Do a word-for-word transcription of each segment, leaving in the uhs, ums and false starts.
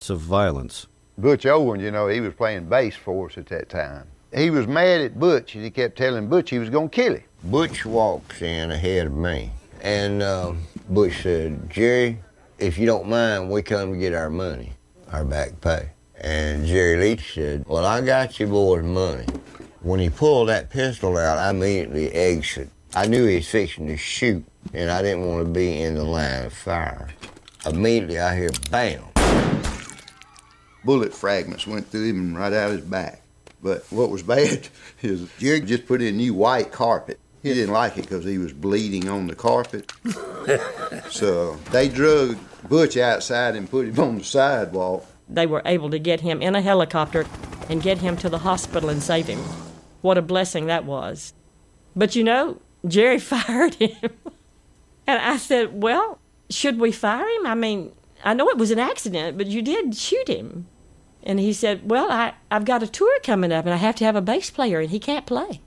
of violence. Butch Owen, you know, he was playing bass for us at that time. He was mad at Butch, and he kept telling Butch he was going to kill him. Butch walks in ahead of me, and uh, Butch said, Jerry, if you don't mind, we come to get our money, our back pay. And Jerry Leach said, well, I got you boys' money. When he pulled that pistol out, I immediately exited. I knew he was fixing to shoot, and I didn't want to be in the line of fire. Immediately, I hear bam. Bullet fragments went through him right out his back. But what was bad is Jerry just put in new white carpet. He didn't like it because he was bleeding on the carpet. So they drug Butch outside and put him on the sidewalk. They were able to get him in a helicopter and get him to the hospital and save him. What a blessing that was. But you know, Jerry fired him. And I said, well, should we fire him? I mean, I know it was an accident, but you did shoot him. And he said, well, I, I've got a tour coming up, and I have to have a bass player, and he can't play.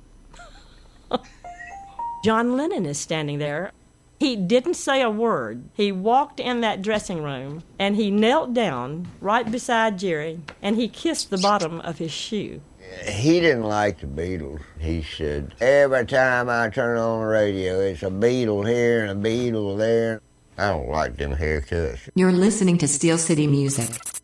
John Lennon is standing there. He didn't say a word. He walked in that dressing room, and he knelt down right beside Jerry, and he kissed the bottom of his shoe. He didn't like the Beatles. He said, every time I turn on the radio, it's a Beatle here and a Beatle there. I don't like them haircuts. You're listening to Steel City Music.